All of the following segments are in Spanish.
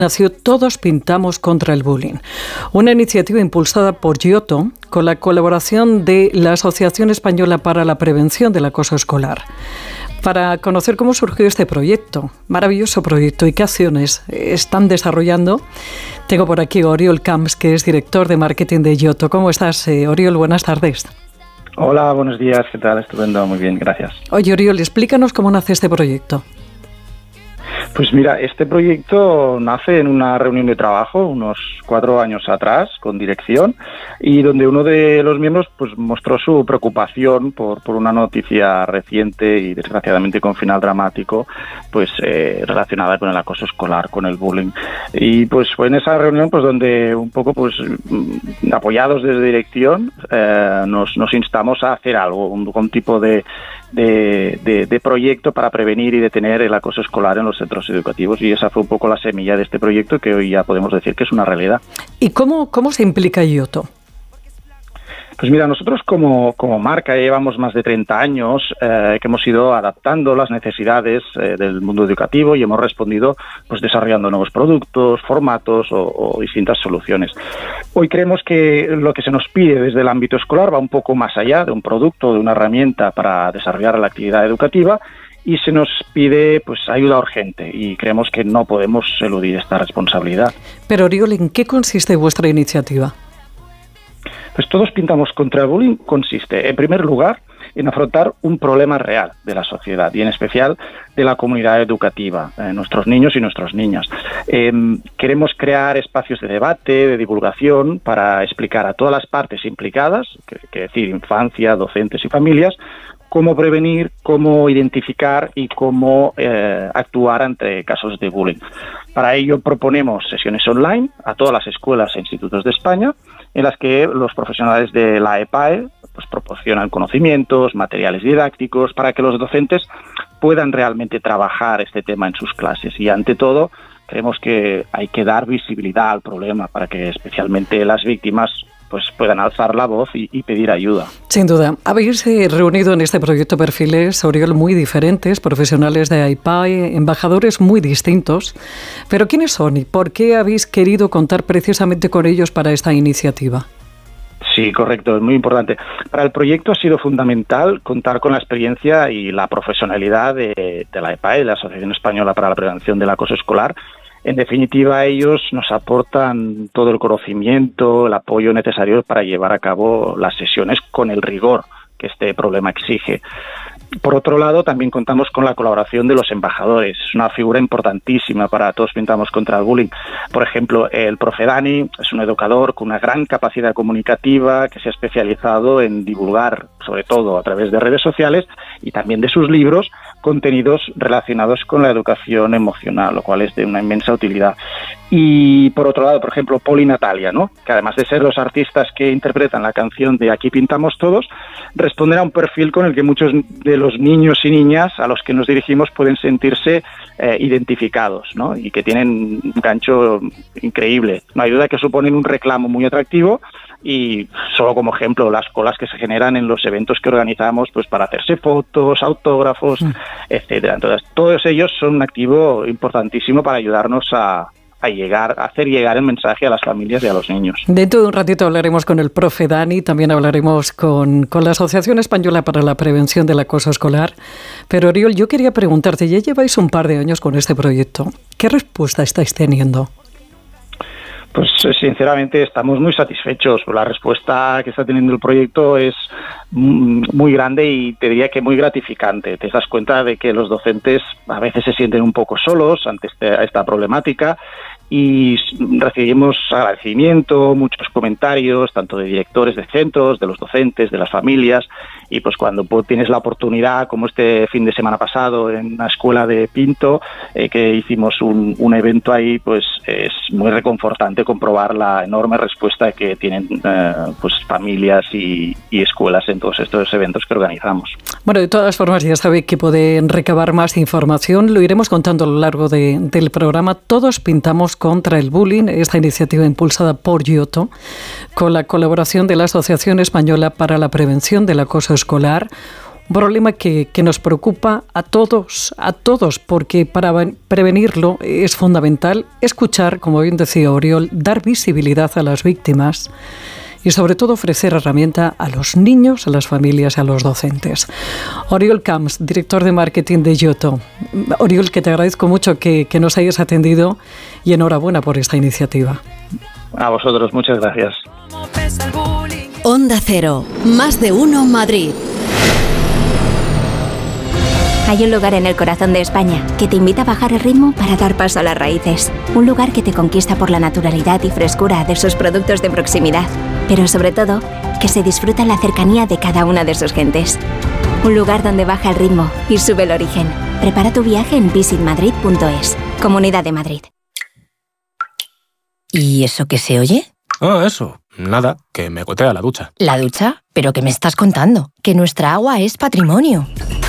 Nació Todos Pintamos contra el Bullying, una iniciativa impulsada por Giotto con la colaboración de la Asociación Española para la Prevención del Acoso Escolar. Para conocer cómo surgió este proyecto, maravilloso proyecto, y qué acciones están desarrollando, tengo por aquí a Oriol Camps, que es director de marketing de Giotto. ¿Cómo estás, Oriol? Buenas tardes. Hola, buenos días. ¿Qué tal? Estupendo, muy bien, gracias. Oye, Oriol, explícanos cómo nace este proyecto. Pues mira, este proyecto nace en una reunión de trabajo unos 4 años atrás con dirección, y donde uno de los miembros pues mostró su preocupación por una noticia reciente y desgraciadamente con final dramático, pues relacionada con el acoso escolar, con el bullying. Y pues fue en esa reunión pues donde un poco pues apoyados desde dirección nos instamos a hacer algo, algún tipo de proyecto para prevenir y detener el acoso escolar en los centros educativos, y esa fue un poco la semilla de este proyecto, que hoy ya podemos decir que es una realidad. ¿Y cómo se implica Giotto? Pues mira, nosotros como marca llevamos más de 30 años que hemos ido adaptando las necesidades del mundo educativo y hemos respondido pues desarrollando nuevos productos, formatos o distintas soluciones. Hoy creemos que lo que se nos pide desde el ámbito escolar va un poco más allá de un producto, de una herramienta para desarrollar la actividad educativa, y se nos pide pues ayuda urgente, y creemos que no podemos eludir esta responsabilidad. Pero, Oriol, ¿en qué consiste vuestra iniciativa? Pues Todos Pintamos contra el Bullying consiste, en primer lugar, en afrontar un problema real de la sociedad y en especial de la comunidad educativa, nuestros niños y nuestras niñas. Queremos crear espacios de debate, de divulgación, para explicar a todas las partes implicadas, que decir infancia, docentes y familias, cómo prevenir, cómo identificar y cómo actuar ante casos de bullying. Para ello proponemos sesiones online a todas las escuelas e institutos de España, en las que los profesionales de la EPAE pues proporcionan conocimientos, materiales didácticos, para que los docentes puedan realmente trabajar este tema en sus clases. Y ante todo, creemos que hay que dar visibilidad al problema para que especialmente las víctimas pues puedan alzar la voz y pedir ayuda. Sin duda. Habéis reunido en este proyecto perfiles, Oriol, muy diferentes, profesionales de AIPAE, embajadores muy distintos. Pero ¿quiénes son y por qué habéis querido contar precisamente con ellos para esta iniciativa? Sí, correcto, es muy importante. Para el proyecto ha sido fundamental contar con la experiencia y la profesionalidad de la EPAE, de la Asociación Española para la Prevención del Acoso Escolar. En definitiva, ellos nos aportan todo el conocimiento, el apoyo necesario para llevar a cabo las sesiones con el rigor que este problema exige. Por otro lado, también contamos con la colaboración de los embajadores. Es una figura importantísima para Todos Pintamos contra el Bullying. Por ejemplo, el profe Dani es un educador con una gran capacidad comunicativa que se ha especializado en divulgar, sobre todo a través de redes sociales y también de sus libros, contenidos relacionados con la educación emocional, lo cual es de una inmensa utilidad. Y por otro lado, por ejemplo, Paul y Natalia, ¿no?, que además de ser los artistas que interpretan la canción de Aquí Pintamos Todos, responden a un perfil con el que muchos de los niños y niñas a los que nos dirigimos pueden sentirse identificados, ¿no?, y que tienen un gancho increíble. No hay duda que suponen un reclamo muy atractivo, y solo como ejemplo las colas que se generan en los eventos que organizamos pues para hacerse fotos, autógrafos, etcétera. Entonces, todos ellos son un activo importantísimo para ayudarnos a hacer llegar el mensaje a las familias y a los niños. Dentro de un ratito hablaremos con el profe Dani, también hablaremos con la Asociación Española para la Prevención del Acoso Escolar. Pero, Oriol, yo quería preguntarte, ya lleváis un par de años con este proyecto. ¿Qué respuesta estáis teniendo? Pues sinceramente estamos muy satisfechos. La respuesta que está teniendo el proyecto es muy grande y te diría que muy gratificante. Te das cuenta de que los docentes a veces se sienten un poco solos ante esta problemática, y recibimos agradecimiento, muchos comentarios, tanto de directores de centros, de los docentes, de las familias, y pues cuando tienes la oportunidad, como este fin de semana pasado en una escuela de Pinto, que hicimos un evento ahí, pues es muy reconfortante comprobar la enorme respuesta que tienen pues familias y escuelas en todos estos eventos que organizamos. Bueno, de todas formas, ya sabe que pueden recabar más información, lo iremos contando a lo largo del programa. Todos Pintamos contra el Bullying, esta iniciativa impulsada por Giotto, con la colaboración de la Asociación Española para la Prevención del Acoso Escolar, Un problema que nos preocupa a todos, porque para prevenirlo es fundamental escuchar, como bien decía Oriol, dar visibilidad a las víctimas y sobre todo ofrecer herramienta a los niños, a las familias, a los docentes. Oriol Camps, director de marketing de Giotto. Oriol, que te agradezco mucho que nos hayas atendido y enhorabuena por esta iniciativa. A vosotros, muchas gracias. Onda Cero, más de uno Madrid. Hay un lugar en el corazón de España que te invita a bajar el ritmo para dar paso a las raíces. Un lugar que te conquista por la naturalidad y frescura de sus productos de proximidad. Pero sobre todo, que se disfruta en la cercanía de cada una de sus gentes. Un lugar donde baja el ritmo y sube el origen. Prepara tu viaje en visitmadrid.es. Comunidad de Madrid. ¿Y eso qué se oye? Ah, eso. Nada, que me gotea la ducha. ¿La ducha? ¿Pero qué me estás contando? Que nuestra agua es patrimonio.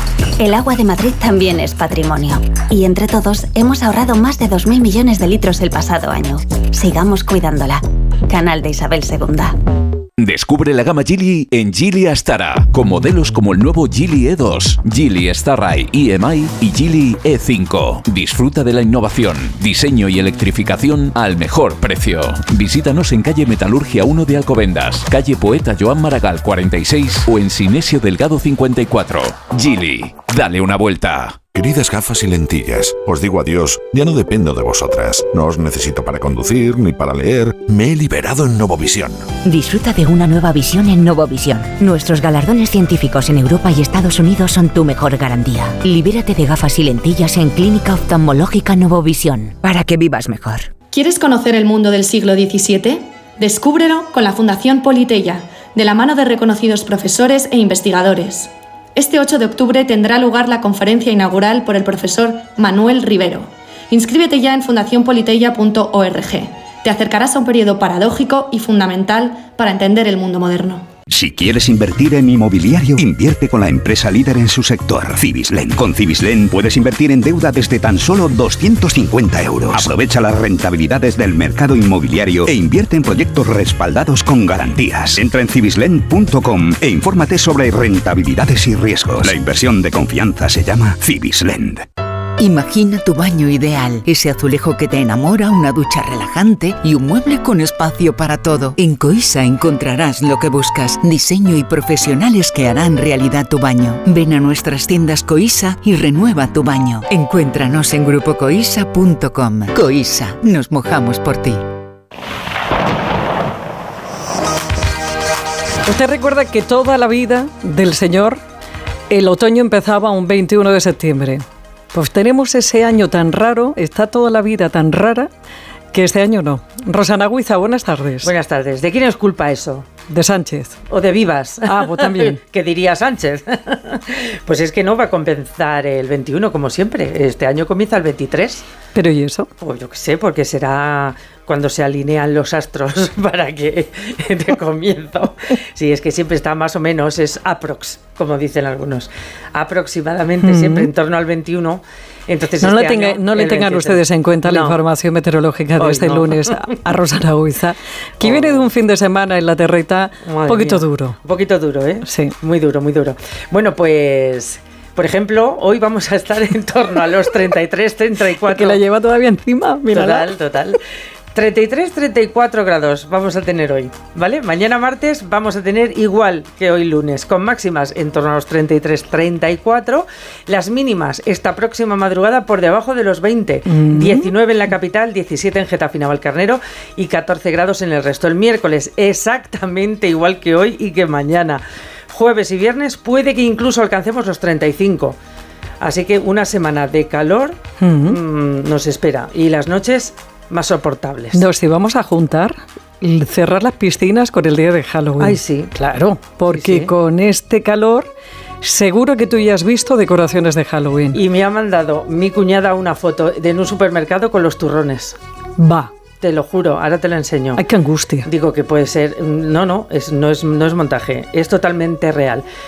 El agua de Madrid también es patrimonio. Y entre todos hemos ahorrado más de 2.000 millones de litros el pasado año. Sigamos cuidándola. Canal de Isabel II. Descubre la gama Geely en Geely Astara, con modelos como el nuevo Geely E2, Geely Starride EMI y Geely E5. Disfruta de la innovación, diseño y electrificación al mejor precio. Visítanos en calle Metalurgia 1 de Alcobendas, calle Poeta Joan Maragall 46 o en Sinesio Delgado 54. Geely, dale una vuelta. Queridas gafas y lentillas, os digo adiós, ya no dependo de vosotras. No os necesito para conducir ni para leer. Me he liberado en Novovisión. Disfruta de una nueva visión en Novovisión. Nuestros galardones científicos en Europa y Estados Unidos son tu mejor garantía. Libérate de gafas y lentillas en Clínica Oftalmológica Novovisión, para que vivas mejor. ¿Quieres conocer el mundo del siglo XVII? Descúbrelo con la Fundación Politeia, de la mano de reconocidos profesores e investigadores. Este 8 de octubre tendrá lugar la conferencia inaugural por el profesor Manuel Rivero. Inscríbete ya en fundacionpoliteia.org. Te acercarás a un periodo paradójico y fundamental para entender el mundo moderno. Si quieres invertir en inmobiliario, invierte con la empresa líder en su sector, Cibislen. Con Cibislen puedes invertir en deuda desde tan solo 250 euros. Aprovecha las rentabilidades del mercado inmobiliario e invierte en proyectos respaldados con garantías. Entra en cibislen.com e infórmate sobre rentabilidades y riesgos. La inversión de confianza se llama Cibislen. Imagina tu baño ideal, ese azulejo que te enamora, una ducha relajante y un mueble con espacio para todo. En Coisa encontrarás lo que buscas, diseño y profesionales que harán realidad tu baño. Ven a nuestras tiendas Coisa y renueva tu baño. Encuéntranos en grupocoisa.com. Coisa, nos mojamos por ti. ¿Usted recuerda que toda la vida del Señor, el otoño empezaba un 21 de septiembre? Pues tenemos ese año tan raro, está toda la vida tan rara, que este año no. Rosana Guiza, buenas tardes. Buenas tardes. ¿De quién es culpa eso? De Sánchez. ¿O de Vivas? Ah, pues también. ¿Qué diría Sánchez? Pues es que no va a compensar el 21 como siempre. Este año comienza el 23. ¿Pero y eso? Pues yo qué sé, porque será cuando se alinean los astros para que de comienzo. Sí, es que siempre está más o menos, es aprox, como dicen algunos. Aproximadamente siempre en torno al 21. Entonces no le tengan ustedes en cuenta la información meteorológica de este lunes a Rosana Guiza, que viene de un fin de semana en la terreta un poquito duro. Un poquito duro, ¿eh? Sí. Muy duro, muy duro. Bueno, pues, por ejemplo, hoy vamos a estar en torno a los 33, 34. Que la lleva todavía encima, mírala. Total. 33, 34 grados vamos a tener hoy, ¿vale? Mañana martes vamos a tener igual que hoy lunes, con máximas en torno a los 33, 34. Las mínimas esta próxima madrugada por debajo de los 20. 19 en la capital, 17 en Getafe y Navalcarnero y 14 grados en el resto. El miércoles exactamente igual que hoy y que mañana. Jueves y viernes puede que incluso alcancemos los 35. Así que una semana de calor nos espera. Y las noches más soportables. Nos íbamos a juntar y cerrar las piscinas con el día de Halloween. Ay, sí. Claro, porque con este calor seguro que tú ya has visto decoraciones de Halloween. Y me ha mandado mi cuñada una foto de un supermercado con los turrones. Va. Te lo juro, ahora te lo enseño. Ay, qué angustia. Digo que puede ser... No es montaje, es totalmente real.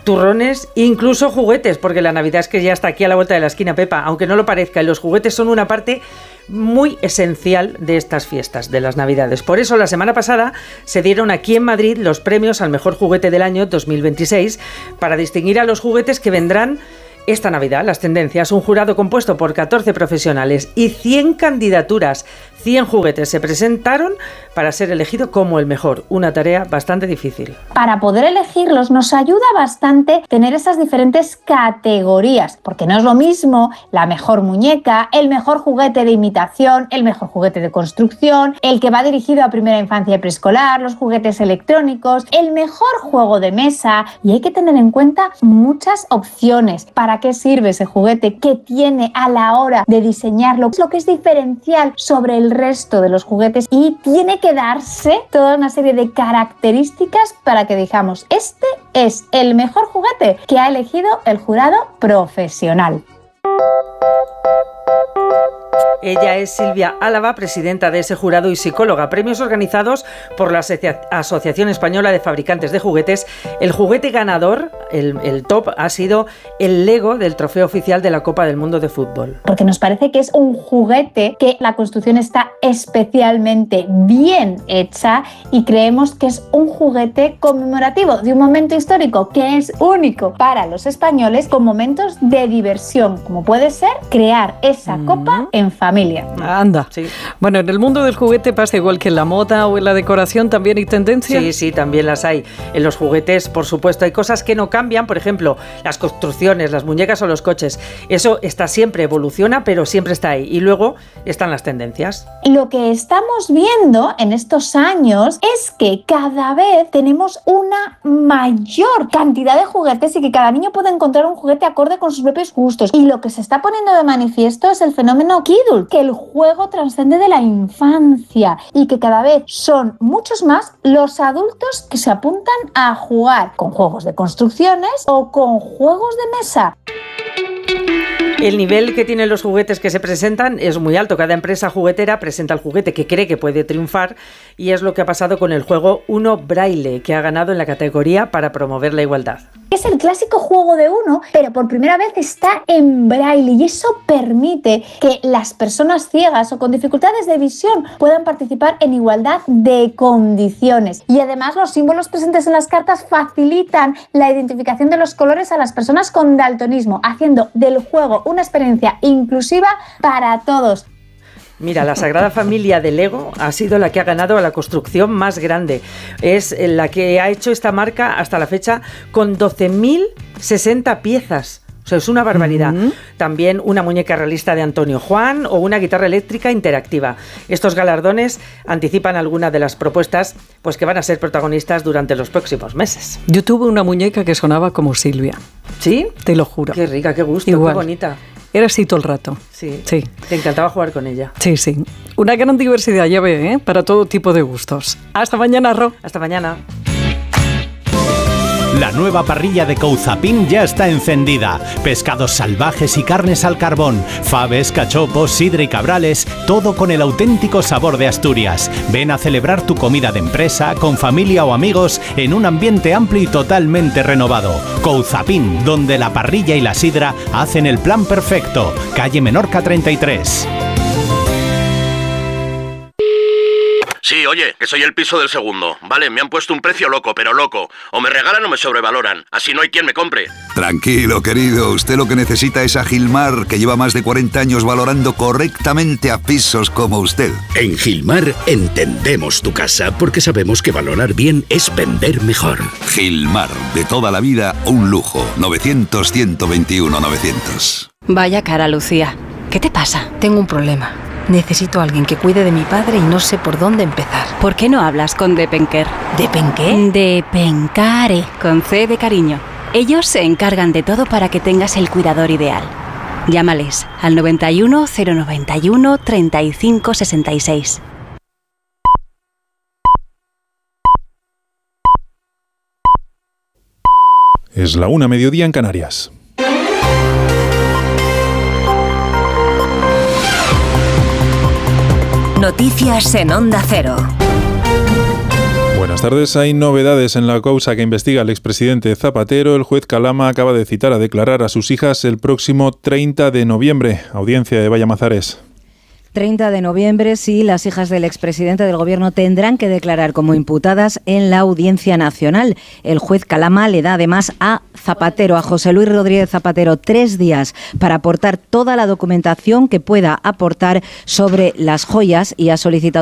turrones, incluso juguetes, porque la Navidad es que ya está aquí a la vuelta de la esquina, Pepa, aunque no lo parezca, y los juguetes son una parte muy esencial de estas fiestas, de las Navidades. Por eso la semana pasada se dieron aquí en Madrid los premios al mejor juguete del año 2026 para distinguir a los juguetes que vendrán esta Navidad. Las tendencias, un jurado compuesto por 14 profesionales y 100 candidaturas, 100 juguetes se presentaron para ser elegido como el mejor, una tarea bastante difícil. Para poder elegirlos nos ayuda bastante tener esas diferentes categorías, porque no es lo mismo la mejor muñeca, el mejor juguete de imitación, el mejor juguete de construcción, el que va dirigido a primera infancia y preescolar, los juguetes electrónicos, el mejor juego de mesa, y hay que tener en cuenta muchas opciones. ¿Para qué sirve ese juguete? ¿Qué tiene a la hora de diseñarlo? Es lo que es diferencial sobre el resto de los juguetes, y tiene que darse toda una serie de características para que digamos, este es el mejor juguete que ha elegido el jurado profesional. Ella es Silvia Álava, presidenta de ese jurado y psicóloga. Premios organizados por la Asociación Española de Fabricantes de Juguetes. El juguete ganador, el top, ha sido el Lego del trofeo oficial de la Copa del Mundo de Fútbol. Porque nos parece que es un juguete que la construcción está especialmente bien hecha, y creemos que es un juguete conmemorativo de un momento histórico que es único para los españoles, con momentos de diversión, como puede ser crear esa copa en familia. Anda. Sí. Bueno, en el mundo del juguete pasa igual que en la moda o en la decoración, ¿también hay tendencias? Sí, también las hay. En los juguetes, por supuesto, hay cosas que no cambian, por ejemplo, las construcciones, las muñecas o los coches. Eso está siempre, evoluciona, pero siempre está ahí. Y luego están las tendencias. Lo que estamos viendo en estos años es que cada vez tenemos una mayor cantidad de juguetes y que cada niño puede encontrar un juguete acorde con sus propios gustos. Y lo que se está poniendo de manifiesto es el fenómeno Kidult, que el juego trasciende de la infancia y que cada vez son muchos más los adultos que se apuntan a jugar con juegos de construcciones o con juegos de mesa. El nivel que tienen los juguetes que se presentan es muy alto. Cada empresa juguetera presenta el juguete que cree que puede triunfar, y es lo que ha pasado con el juego Uno Braille, que ha ganado en la categoría para promover la igualdad. Es el clásico juego de Uno, pero por primera vez está en braille, y eso permite que las personas ciegas o con dificultades de visión puedan participar en igualdad de condiciones. Y además los símbolos presentes en las cartas facilitan la identificación de los colores a las personas con daltonismo, haciendo del juego una experiencia inclusiva para todos. Mira, la Sagrada Familia de Lego ha sido la que ha ganado a la construcción más grande. Es la que ha hecho esta marca hasta la fecha con 12.060 piezas. O sea, es una barbaridad. También una muñeca realista de Antonio Juan o una guitarra eléctrica interactiva. Estos galardones anticipan algunas de las propuestas, pues, que van a ser protagonistas durante los próximos meses. Yo tuve una muñeca que sonaba como Silvia. ¿Sí? Te lo juro. Qué rica, qué gusto, igual. Qué bonita. Era así todo el rato. Sí. Te encantaba jugar con ella. Sí. Una gran diversidad, ya ve, para todo tipo de gustos. Hasta mañana, Ro. Hasta mañana. La nueva parrilla de Couzapin ya está encendida. Pescados salvajes y carnes al carbón, faves, cachopos, sidra y cabrales, todo con el auténtico sabor de Asturias. Ven a celebrar tu comida de empresa, con familia o amigos, en un ambiente amplio y totalmente renovado. Couzapin, donde la parrilla y la sidra hacen el plan perfecto. Calle Menorca 33. Sí, oye, que soy el piso del segundo. Vale, me han puesto un precio loco, pero loco. O me regalan o me sobrevaloran. Así no hay quien me compre. Tranquilo, querido. Usted lo que necesita es a Gilmar, que lleva más de 40 años valorando correctamente a pisos como usted. En Gilmar entendemos tu casa porque sabemos que valorar bien es vender mejor. Gilmar, de toda la vida, un lujo. 900-121-900. Vaya cara, Lucía. ¿Qué te pasa? Tengo un problema. Necesito a alguien que cuide de mi padre y no sé por dónde empezar. ¿Por qué no hablas con Depenker? ¿Depenqué? Depencare, con C de cariño. Ellos se encargan de todo para que tengas el cuidador ideal. Llámales al 91 091 35 66. Es la 1:00 mediodía en Canarias. Noticias en Onda Cero. Buenas tardes. Hay novedades en la causa que investiga el expresidente Zapatero. El juez Calama acaba de citar a declarar a sus hijas el próximo 30 de noviembre. Audiencia de Vallamazares. 30 de noviembre, sí, las hijas del expresidente del Gobierno tendrán que declarar como imputadas en la Audiencia Nacional. El juez Calama le da además a Zapatero, a José Luis Rodríguez Zapatero, 3 días para aportar toda la documentación que pueda aportar sobre las joyas y ha solicitado